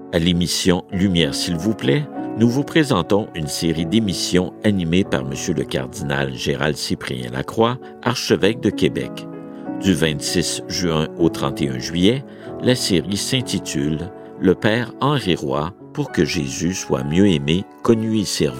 À l'émission Lumière s'il vous plaît, nous vous présentons une série d'émissions animées par M. le cardinal Gérald Cyprien Lacroix, archevêque de Québec. Du 26 juin au 31 juillet, la série s'intitule « Le Père Henri Roy pour que Jésus soit mieux aimé, connu et servi ».